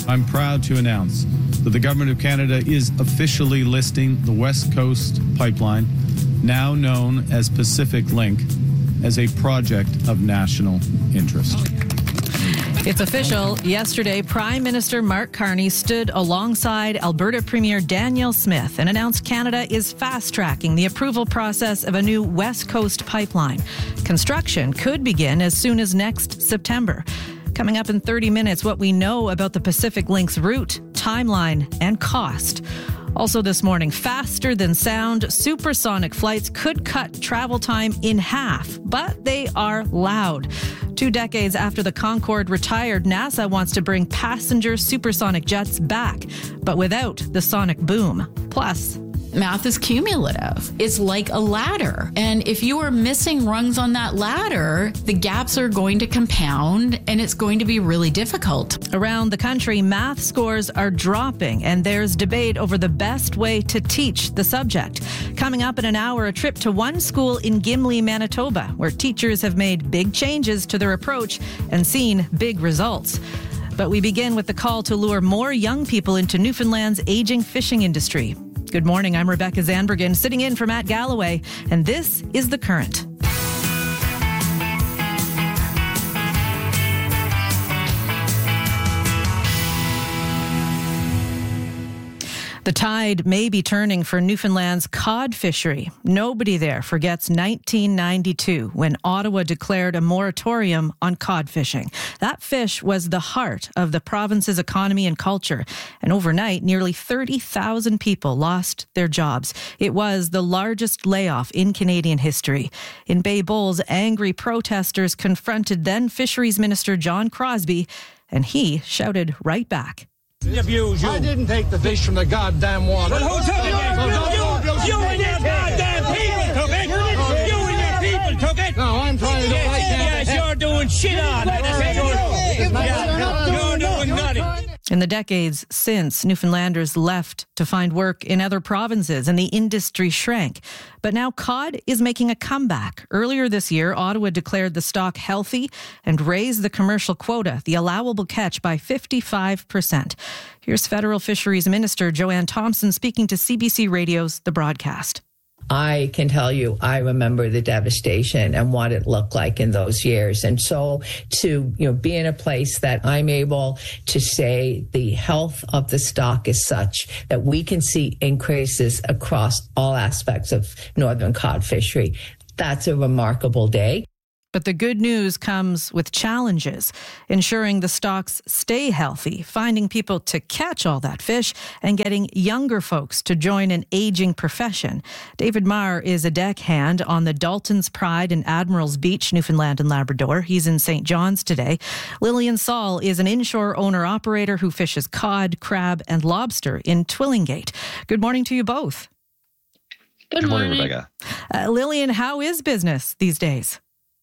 I'm proud to announce that the Government of Canada is officially listing the West Coast Pipeline, now known as Pacific Link, as a project of national interest. It's official. Yesterday, Prime Minister Mark Carney stood alongside Alberta Premier Danielle Smith and announced Canada is fast-tracking the approval process of a new West Coast pipeline. Construction could begin as soon as next September. Coming up in 30 minutes, what we know about the Pacific Link's route, timeline, and cost. Also this morning, faster than sound, supersonic flights could cut travel time in half, but they are loud. 2 decades after the Concorde retired, NASA wants to bring passenger supersonic jets back, but without the sonic boom. Plus, math is cumulative. It's like a ladder. And if you are missing rungs on that ladder, the gaps are going to compound and it's going to be really difficult. Around the country, math scores are dropping and there's debate over the best way to teach the subject. Coming up in an hour, a trip to one school in Gimli, Manitoba, where teachers have made big changes to their approach and seen big results. But we begin with the call to lure more young people into Newfoundland's aging fishing industry. Good morning, I'm Rebecca Zandbergen, sitting in for Matt Galloway, and this is The Current. The tide may be turning for Newfoundland's cod fishery. Nobody there forgets 1992 when Ottawa declared a moratorium on cod fishing. That fish was the heart of the province's economy and culture. And overnight, nearly 30,000 people lost their jobs. It was the largest layoff in Canadian history. In Bay Bowls, angry protesters confronted then Fisheries Minister John Crosbie, and he shouted right back. I didn't take the fish from the goddamn water. Well, who took it? You and your goddamn people took it. You and your people took it. No, I'm trying to do what I can. Yes, you're doing shit on it. You're doing nothing. In the decades since, Newfoundlanders left to find work in other provinces and the industry shrank. But now cod is making a comeback. Earlier this year, Ottawa declared the stock healthy and raised the commercial quota, the allowable catch, by 55%. Here's Federal Fisheries Minister Joanne Thompson speaking to CBC Radio's The Broadcast. I can tell you, I remember the devastation and what it looked like in those years. And so to, be in a place that I'm able to say the health of the stock is such that we can see increases across all aspects of northern cod fishery, that's a remarkable day. But the good news comes with challenges, ensuring the stocks stay healthy, finding people to catch all that fish, and getting younger folks to join an aging profession. David Marr is a deckhand on the Dalton's Pride in Admiral's Beach, Newfoundland and Labrador. He's in St. John's today. Lillian Saul is an inshore owner-operator who fishes cod, crab, and lobster in Twillingate. Good morning to you both. Good morning, Rebecca. Lillian, how is business these days?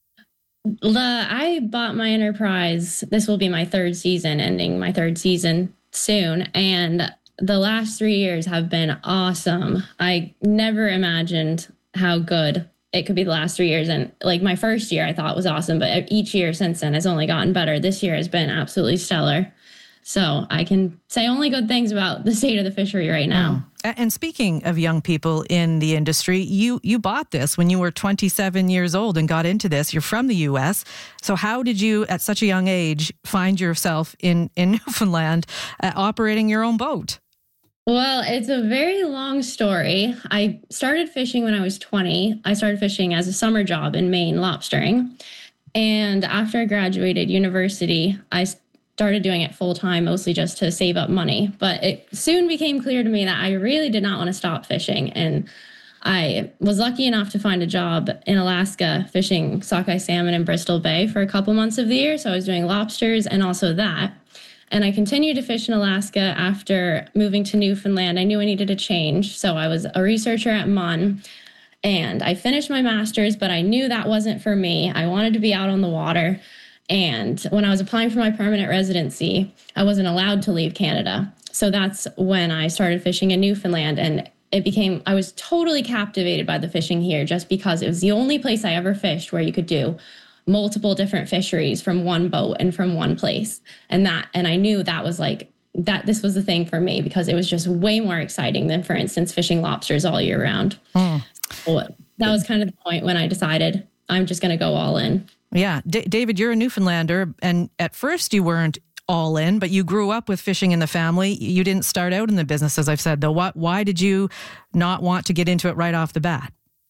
I bought my enterprise. This will be my third season, ending my third season soon. And the last 3 years have been awesome. I never imagined how good it could be the last 3 years. And like my first year, I thought was awesome. But each year since then has only gotten better. This year has been absolutely stellar. So I can say only good things about the state of the fishery right now. And speaking of young people in the industry, you bought this when you were 27 years old and got into this. You're from the U.S. So how did you, at such a young age, find yourself in Newfoundland operating your own boat? Well, it's a very long story. I started fishing when I was 20. I started fishing as a summer job in Maine, lobstering. And after I graduated university, I started doing it full time, mostly just to save up money. But it soon became clear to me that I really did not want to stop fishing. And I was lucky enough to find a job in Alaska fishing sockeye salmon in Bristol Bay for a couple months of the year. So I was doing lobsters and also that. And I continued to fish in Alaska after moving to Newfoundland. I knew I needed a change. So I was a researcher at MUN. And I finished my master's, but I knew that wasn't for me. I wanted to be out on the water. And when I was applying for my permanent residency, I wasn't allowed to leave Canada. So that's when I started fishing in Newfoundland. And I was totally captivated by the fishing here just because it was the only place I ever fished where you could do multiple different fisheries from one boat and from one place. And I knew that was like that this was the thing for me because it was just way more exciting than, for instance, fishing lobsters all year round. So that was kind of the point when I decided I'm just going to go all in. Yeah. David, you're a Newfoundlander, and at first you weren't all in, but you grew up with fishing in the family. You didn't start out in the business, as I've said, though. Why did you not want to get into it right off the bat?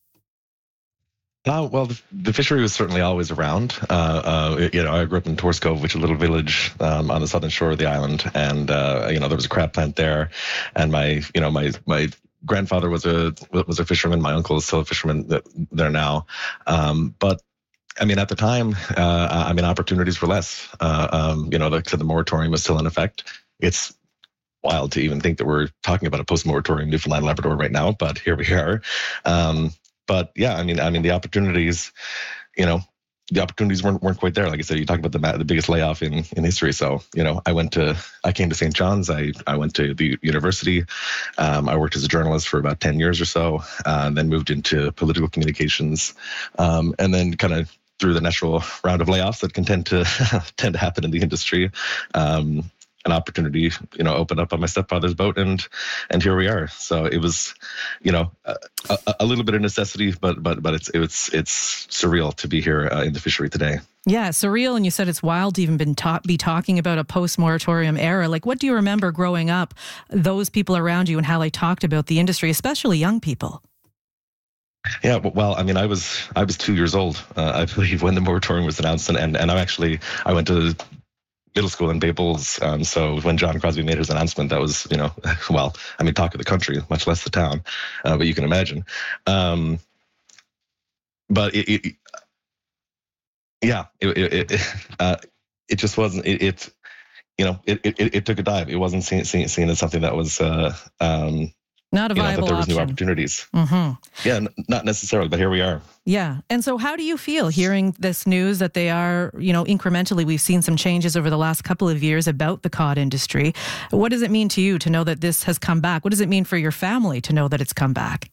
Well, the fishery was certainly always around. I grew up in Torres Cove, which is a little village on the southern shore of the island, and there was a crab plant there, and my grandfather was a fisherman. My uncle is still a fisherman there now, but I mean, at the time, opportunities were less. The moratorium was still in effect. It's wild to even think that we're talking about a post-moratorium Newfoundland Labrador right now, but here we are. But yeah, the opportunities, weren't quite there. Like I said, you talk about the biggest layoff in history. So, I came to St. John's. I went to the university. I worked as a journalist for about 10 years or so, then moved into political communications, and then kind of through the natural round of layoffs that can tend to happen in the industry. An opportunity, opened up on my stepfather's boat, and here we are. So it was, a little bit of necessity, but it's surreal to be here in the fishery today. Yeah, surreal, and you said it's wild to even be talking about a post-moratorium era. Like, what do you remember growing up, those people around you and how they talked about the industry, especially young people? Yeah, well, I was 2 years old, I believe, when the moratorium was announced, and I went to middle school in Bay Bulls. So when John Crosbie made his announcement, that was, talk of the country, much less the town, but you can imagine. But it just wasn't, it took a dive. It wasn't seen as something that was, not a viable that there was option. New opportunities. Mm-hmm. Yeah, not necessarily, but here we are. Yeah. And so how do you feel hearing this news that they are, incrementally, we've seen some changes over the last couple of years about the cod industry. What does it mean to you to know that this has come back? What does it mean for your family to know that it's come back?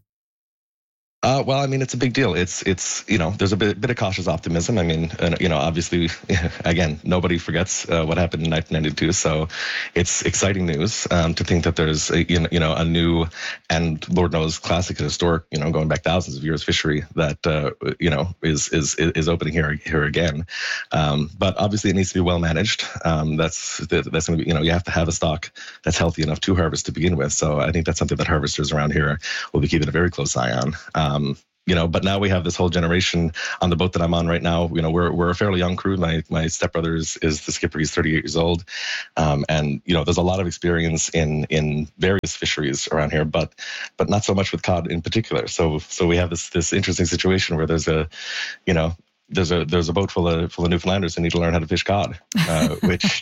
It's a big deal. It's there's a bit of cautious optimism. Obviously, again, nobody forgets what happened in 1992. So it's exciting news to think that there's a new and Lord knows classic and historic, going back thousands of years fishery that is opening here again. But obviously, it needs to be well managed. That's going to be you have to have a stock that's healthy enough to harvest to begin with. So I think that's something that harvesters around here will be keeping a very close eye on. But now we have this whole generation on the boat that I'm on right now. We're a fairly young crew. My stepbrother is the skipper. He's 38 years old. And there's a lot of experience in various fisheries around here, but not so much with cod in particular. So we have this interesting situation where there's a boat full of Newfoundlanders who need to learn how to fish cod, which,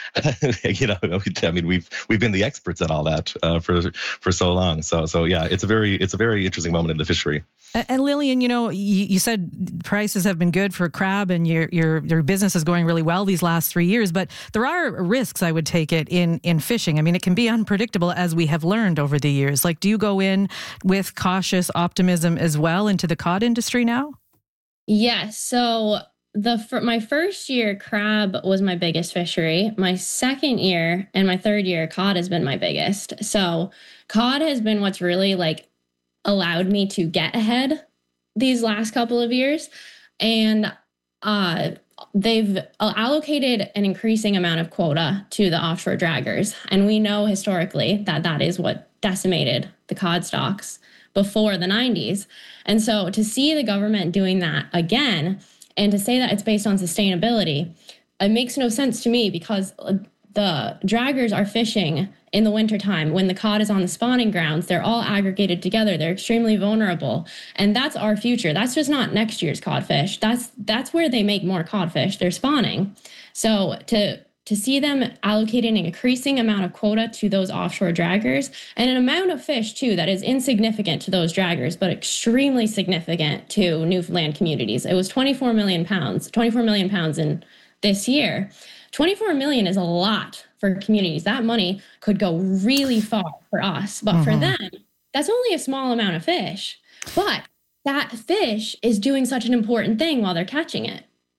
we've been the experts at all that for so long. So yeah, it's a very interesting moment in the fishery. And Lillian, you said prices have been good for crab, and your business is going really well these last 3 years. But there are risks, I would take it, in fishing. It can be unpredictable, as we have learned over the years. Like, do you go in with cautious optimism as well into the cod industry now? Yes. So my first year, crab was my biggest fishery. My second year and my third year, cod has been my biggest. So cod has been what's really allowed me to get ahead these last couple of years. And they've allocated an increasing amount of quota to the offshore draggers. And we know historically that is what decimated the cod stocks before the 90s. And so to see the government doing that again, and to say that it's based on sustainability, it makes no sense to me, because the draggers are fishing in the wintertime when the cod is on the spawning grounds. They're all aggregated together. They're extremely vulnerable. And that's our future. That's just not next year's codfish. That's where they make more codfish. They're spawning. So to see them allocating an increasing amount of quota to those offshore draggers, and an amount of fish, too, that is insignificant to those draggers, but extremely significant to Newfoundland communities. It was 24 million pounds in this year. 24 million is a lot for communities. That money could go really far for us, but for them, that's only a small amount of fish. But that fish is doing such an important thing while they're catching it.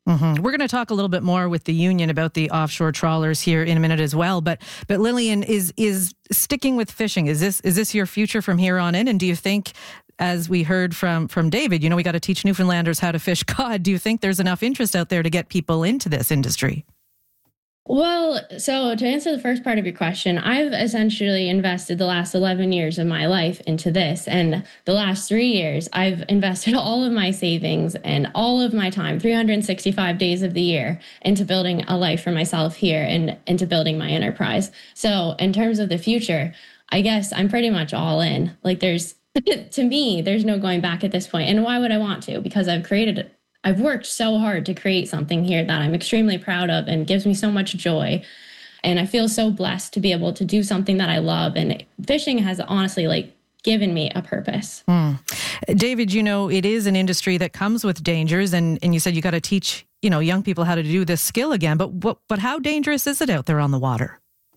Mm-hmm. We're going to talk a little bit more with the union about the offshore trawlers here in a minute as well. But Lillian, is sticking with fishing, is this your future from here on in? And do you think, as we heard from David, we got to teach Newfoundlanders how to fish cod? Do you think there's enough interest out there to get people into this industry? Well, so to answer the first part of your question, I've essentially invested the last 11 years of my life into this. And the last 3 years, I've invested all of my savings and all of my time, 365 days of the year, into building a life for myself here and into building my enterprise. So in terms of the future, I guess I'm pretty much all in. Like to me, there's no going back at this point. And why would I want to? Because I've worked so hard to create something here that I'm extremely proud of and gives me so much joy. And I feel so blessed to be able to do something that I love. And fishing has honestly given me a purpose. David, it is an industry that comes with dangers. And you said you got to teach, young people how to do this skill again. But how dangerous is it out there on the water?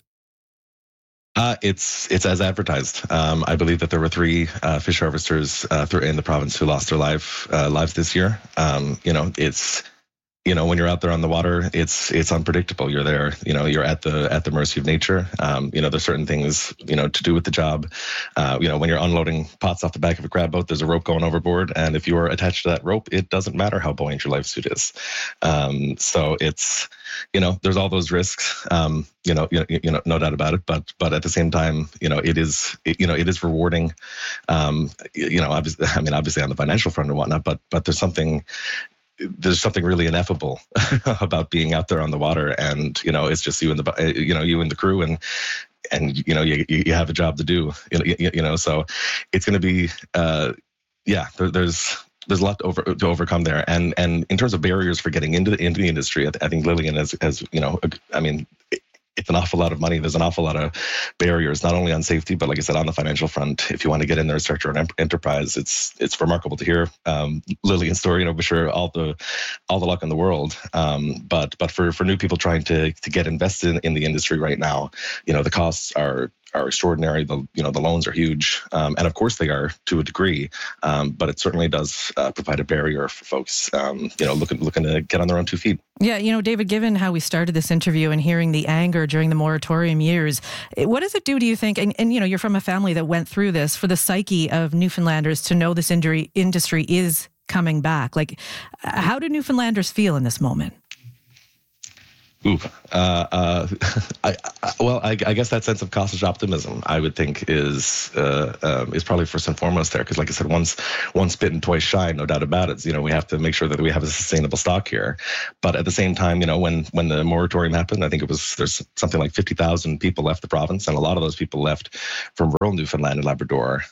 It's as advertised. I believe that there were 3 fish harvesters in the province who lost their lives this year. It's when you're out there on the water, it's unpredictable. You're there. You're at the mercy of nature. There's certain things to do with the job. When you're unloading pots off the back of a crab boat, there's a rope going overboard, and if you are attached to that rope, it doesn't matter how buoyant your life suit is. So it's there's all those risks. No doubt about it. But at the same time, it is rewarding. Obviously on the financial front and whatnot. But there's something really ineffable about being out there on the water, and it's just you and the crew, and you have a job to do. So it's going to be there's a lot to overcome there, and in terms of barriers for getting into the industry, I think Lillian has it's an awful lot of money. There's an awful lot of barriers, not only on safety, but like I said, on the financial front. If you want to get in there and start your own enterprise, it's remarkable to hear Lillian's story. For sure, all the luck in the world. But for new people trying to get invested in the industry right now, the costs are extraordinary. The loans are huge, and of course they are to a degree. But it certainly does provide a barrier for folks, looking to get on their own 2 feet. Yeah, David, given how we started this interview and hearing the anger during the moratorium years, what does it do you think? And you're from a family that went through this, for the psyche of Newfoundlanders to know this industry is coming back. How do Newfoundlanders feel in this moment? I guess that sense of cautious optimism, I would think, is probably first and foremost there, because, like I said, once bitten, twice shy, no doubt about it. We have to make sure that we have a sustainable stock here. But at the same time, when the moratorium happened, I think there's something like 50,000 people left the province, and a lot of those people left from rural Newfoundland and Labrador.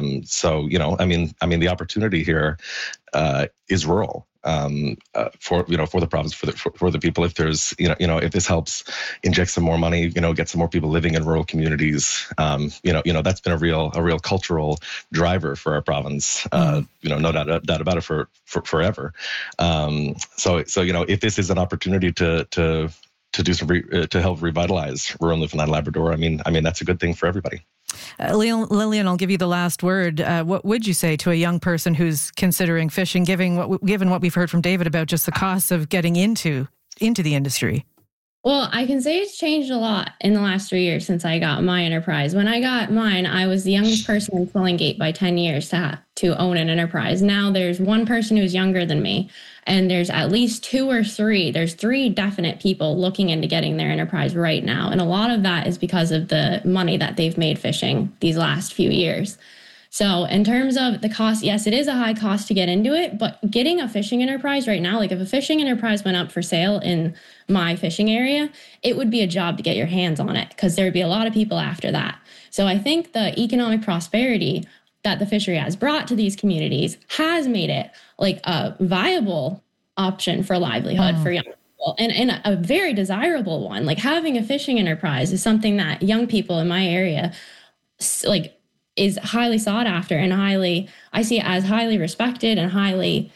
The opportunity here is rural. For the province, for the people. If there's if this helps inject some more money, get some more people living in rural communities, that's been a real cultural driver for our province. No doubt about it for forever. So if this is an opportunity to do some to help revitalize rural Newfoundland and Labrador, I mean that's a good thing for everybody. Lillian, I'll give you the last word. What would you say to a young person who's considering fishing, given what we've heard from David about just the costs of getting into the industry? Well, I can say it's changed a lot in the last 3 years since I got my enterprise. When I got mine, I was the youngest person in Swelling Gate by 10 years to own an enterprise. Now there's one person who's younger than me, and there's at least 2 or 3. There's 3 definite people looking into getting their enterprise right now. And a lot of that is because of the money that they've made fishing these last few years. So in terms of the cost, yes, it is a high cost to get into it, but getting a fishing enterprise right now, if a fishing enterprise went up for sale in my fishing area, it would be a job to get your hands on it, because there would be a lot of people after that. So I think the economic prosperity that the fishery has brought to these communities has made it a viable option for livelihood for young people, and a very desirable one. Having a fishing enterprise is something that young people in my area is highly sought after, and I see it as highly respected and highly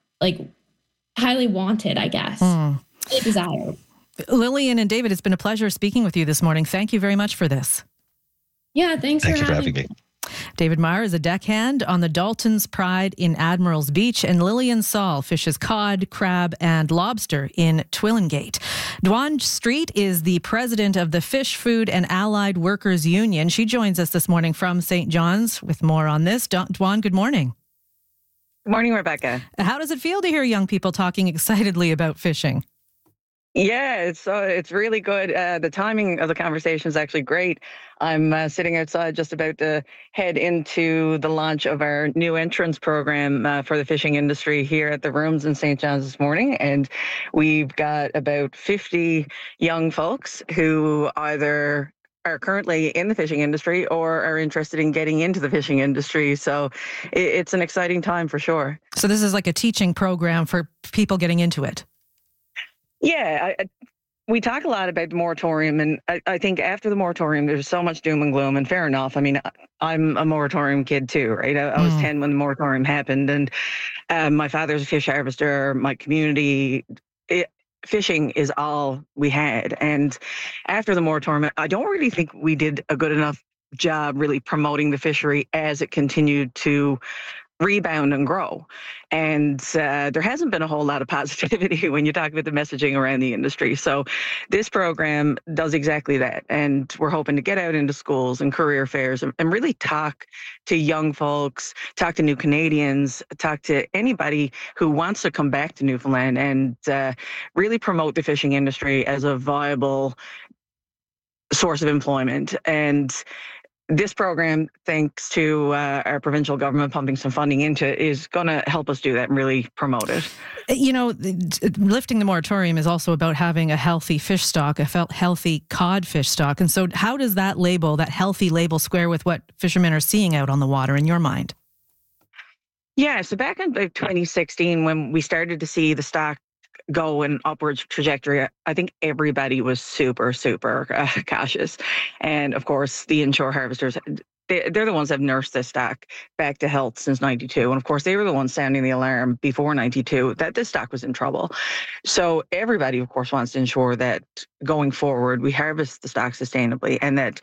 wanted, I guess. Desired. Lillian and David, it's been a pleasure speaking with you this morning. Thank you very much for this. Yeah, thank you for having me. David Marr is a deckhand on the Dalton's Pride in Admiral's Beach, and Lillian Saul fishes cod, crab, and lobster in Twillingate. Dwan Street is the president of the Fish, Food and Allied Workers Union. She joins us this morning from St. John's with more on this. Dwan, good morning. Good morning, Rebecca. How does it feel to hear young people talking excitedly about fishing? Yeah, it's really good. The timing of the conversation is actually great. I'm sitting outside just about to head into the launch of our new entrance program for the fishing industry here at the Rooms in St. John's this morning. And we've got about 50 young folks who either are currently in the fishing industry or are interested in getting into the fishing industry. So it's an exciting time for sure. So this is like a teaching program for people getting into it. Yeah, we talk a lot about the moratorium, and I think after the moratorium, there's so much doom and gloom, and fair enough. I mean, I'm a moratorium kid too, right? I was 10 when the moratorium happened, and my father's a fish harvester, my community, fishing is all we had. And after the moratorium, I don't really think we did a good enough job really promoting the fishery as it continued to rebound and grow. And there hasn't been a whole lot of positivity when you talk about the messaging around the industry. So this program does exactly that. And we're hoping to get out into schools and career fairs and really talk to young folks, talk to new Canadians, talk to anybody who wants to come back to Newfoundland and really promote the fishing industry as a viable source of employment. And this program, thanks to our provincial government pumping some funding into it, is going to help us do that and really promote it. You know, lifting the moratorium is also about having a healthy fish stock, a healthy cod fish stock. And so how does that label, that healthy label, square with what fishermen are seeing out on the water in your mind? Yeah, so back in 2016, when we started to see the stock go an upwards trajectory, I think everybody was super cautious. And of course, the inshore harvesters, they're the ones that have nursed this stock back to health since 92. And of course, they were the ones sounding the alarm before 92 that this stock was in trouble. So everybody, of course, wants to ensure that going forward, we harvest the stock sustainably and that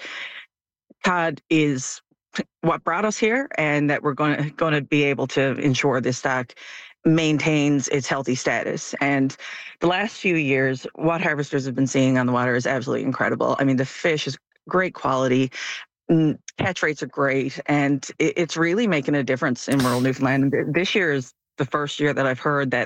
cod is what brought us here and that we're going to be able to ensure this stock maintains its healthy status. And the last few years, what harvesters have been seeing on the water is absolutely incredible. I mean, the fish is great quality, catch rates are great, and it's really making a difference in rural Newfoundland. This year is the first year that I've heard that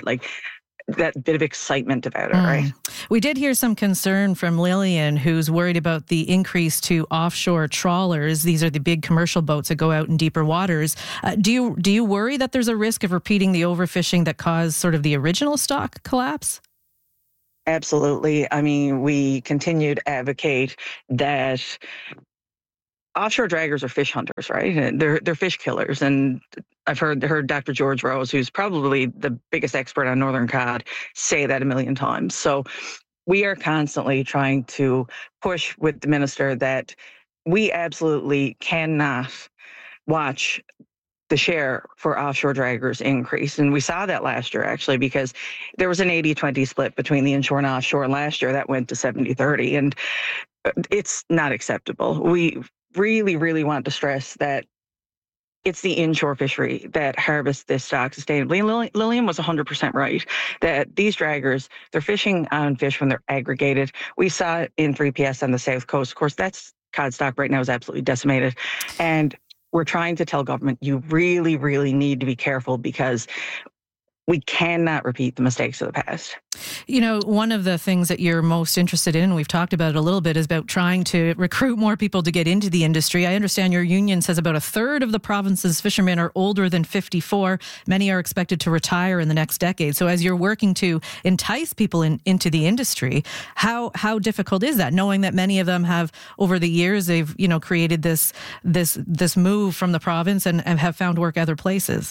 bit of excitement about it, right? We did hear some concern from Lillian, who's worried about the increase to offshore trawlers. These are the big commercial boats that go out in deeper waters. Do you worry that there's a risk of repeating the overfishing that caused sort of the original stock collapse? Absolutely. I mean, we continue to advocate that offshore draggers are fish hunters, right? And they're fish killers. And I've heard Dr. George Rose, who's probably the biggest expert on northern cod, say that a million times. So we are constantly trying to push with the minister that we absolutely cannot watch the share for offshore draggers increase. And we saw that last year, actually, because there was an 80-20 split between the inshore and offshore. And last year that went to 70-30. And it's not acceptable. We really want to stress that it's the inshore fishery that harvests this stock sustainably. And Lillian was 100% right, that these draggers, they're fishing on fish when they're aggregated. We saw it in 3PS on the South Coast. Of course, that's cod stock right now is absolutely decimated. And we're trying to tell government, you really need to be careful because we cannot repeat the mistakes of the past. You know, one of the things that you're most interested in, we've talked about it a little bit, is about trying to recruit more people to get into the industry. I understand your union says about a third of the province's fishermen are older than 54. Many are expected to retire in the next decade. So as you're working to entice people into the industry, how difficult is that, knowing that many of them have, over the years, they've, created this move from the province and have found work other places?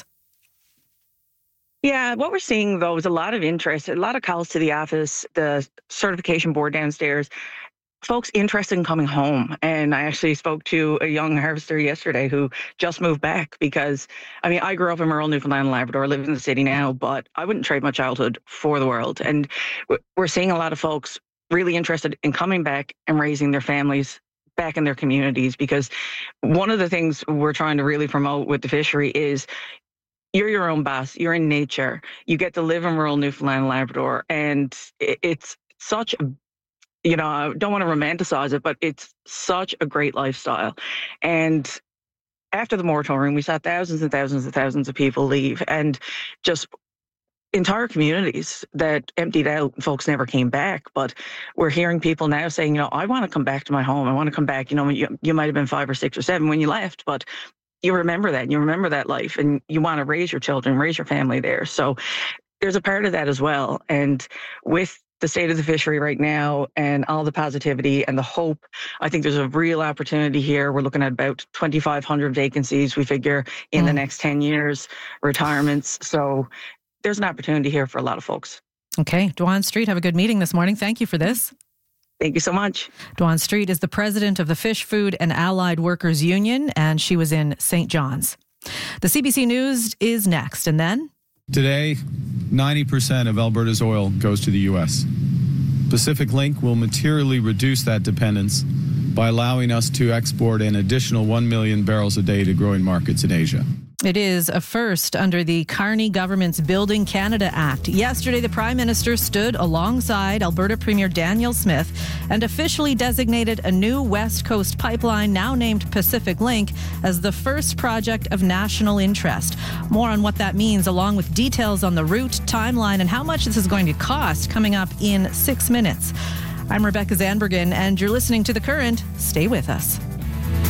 Yeah, what we're seeing, though, is a lot of interest, a lot of calls to the office, the certification board downstairs, folks interested in coming home. And I actually spoke to a young harvester yesterday who just moved back because, I grew up in rural Newfoundland and Labrador, live in the city now, but I wouldn't trade my childhood for the world. And we're seeing a lot of folks really interested in coming back and raising their families back in their communities, because one of the things we're trying to really promote with the fishery is you're your own boss. You're in nature. You get to live in rural Newfoundland and Labrador. And it's such a, I don't want to romanticize it, but it's such a great lifestyle. And after the moratorium, we saw thousands and thousands and thousands of people leave, and just entire communities that emptied out. Folks never came back, but we're hearing people now saying, I want to come back to my home. I want to come back. You might have been 5 or 6 or 7 when you left, but you remember that. You remember that life, and you want to raise your children, raise your family there. So there's a part of that as well. And with the state of the fishery right now and all the positivity and the hope, I think there's a real opportunity here. We're looking at about 2,500 vacancies, we figure, in the next 10 years, retirements. So there's an opportunity here for a lot of folks. Okay. Dwan Street, have a good meeting this morning. Thank you for this. Thank you so much. Dwan Street is the president of the Fish, Food and Allied Workers Union, and she was in St. John's. The CBC News is next, and then... Today, 90% of Alberta's oil goes to the U.S. Pacific Link will materially reduce that dependence by allowing us to export an additional 1 million barrels a day to growing markets in Asia. It is a first under the Carney government's Building Canada Act. Yesterday, the Prime Minister stood alongside Alberta Premier Danielle Smith and officially designated a new West Coast pipeline, now named Pacific Link, as the first project of national interest. More on what that means, along with details on the route, timeline, and how much this is going to cost, coming up in 6 minutes. I'm Rebecca Zandbergen, and you're listening to The Current. Stay with us.